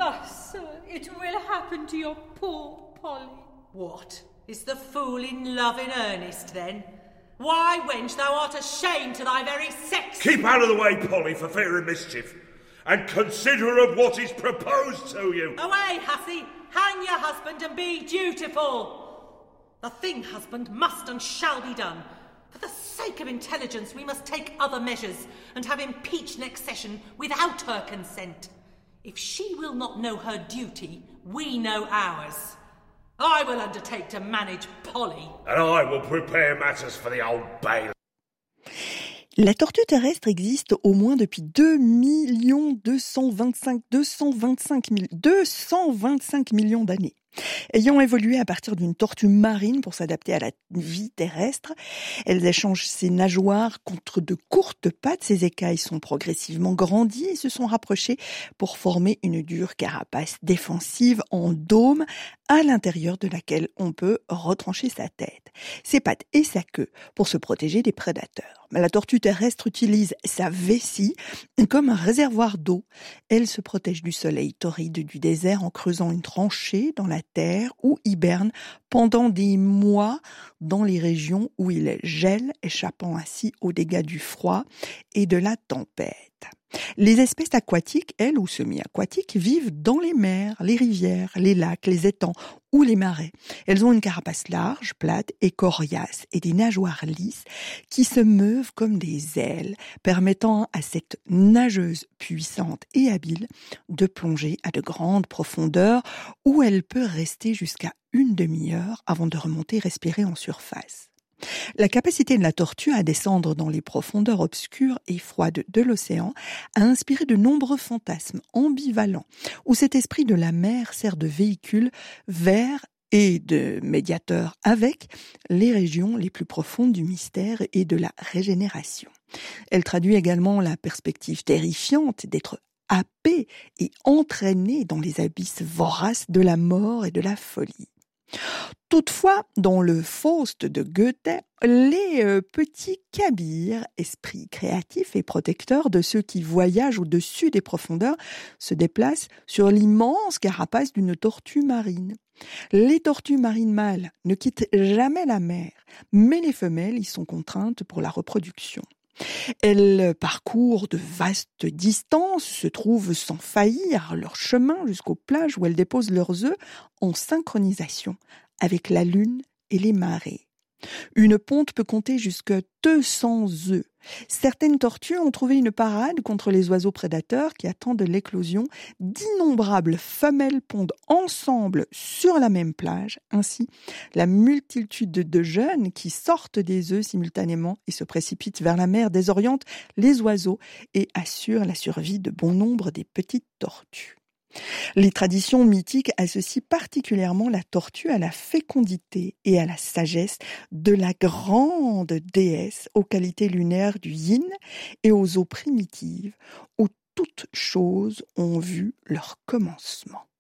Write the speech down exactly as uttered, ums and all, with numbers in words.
Oh, sir, it will happen to your poor Polly. What? Is the fool in love in earnest, then? Why, wench, thou art ashamed to thy very sex. Keep out of the way, Polly, for fear of mischief, and consider of what is proposed to you. Away, hussy, hang your husband and be dutiful. The thing, husband, must and shall be done. For the sake of intelligence, we must take other measures, and have impeached next session without her consent. If she will not know her duty, we know ours. I will undertake to manage Polly. And I will prepare matters for the old bail. La tortue terrestre existe au moins depuis deux millions deux cent vingt-cinq millions d'années. Ayant évolué à partir d'une tortue marine pour s'adapter à la vie terrestre, elles échangent ses nageoires contre de courtes pattes. Ses écailles sont progressivement grandies et se sont rapprochées pour former une dure carapace défensive en dôme à l'intérieur de laquelle on peut retrancher sa tête, ses pattes et sa queue pour se protéger des prédateurs. La tortue terrestre utilise sa vessie comme un réservoir d'eau. Elle se protège du soleil torride du désert en creusant une tranchée dans la terre ou hiberne pendant des mois dans les régions où il gèle, échappant ainsi aux dégâts du froid et de la tempête. Les espèces aquatiques, elles, ou semi-aquatiques, vivent dans les mers, les rivières, les lacs, les étangs ou les marais. Elles ont une carapace large, plate et coriace et des nageoires lisses qui se meuvent comme des ailes, permettant à cette nageuse puissante et habile de plonger à de grandes profondeurs où elle peut rester jusqu'à une demi-heure avant de remonter respirer en surface. La capacité de la tortue à descendre dans les profondeurs obscures et froides de l'océan a inspiré de nombreux fantasmes ambivalents où cet esprit de la mer sert de véhicule vers et de médiateur avec les régions les plus profondes du mystère et de la régénération. Elle traduit également la perspective terrifiante d'être happé et entraîné dans les abysses voraces de la mort et de la folie. Toutefois, dans le Faust de Goethe, les euh, petits Kabyres, esprits créatifs et protecteurs de ceux qui voyagent au-dessus des profondeurs, se déplacent sur l'immense carapace d'une tortue marine. Les tortues marines mâles ne quittent jamais la mer, mais les femelles y sont contraintes pour la reproduction. Elles parcourent de vastes distances, se trouvent sans faillir leur chemin jusqu'aux plages où elles déposent leurs œufs en synchronisation avec la lune et les marées. Une ponte peut compter jusqu'à deux cents œufs. Certaines tortues ont trouvé une parade contre les oiseaux prédateurs qui attendent l'éclosion. D'innombrables femelles pondent ensemble sur la même plage. Ainsi, la multitude de jeunes qui sortent des œufs simultanément et se précipitent vers la mer désoriente les oiseaux et assure la survie de bon nombre des petites tortues. Les traditions mythiques associent particulièrement la tortue à la fécondité et à la sagesse de la grande déesse aux qualités lunaires du yin et aux eaux primitives où toutes choses ont vu leur commencement.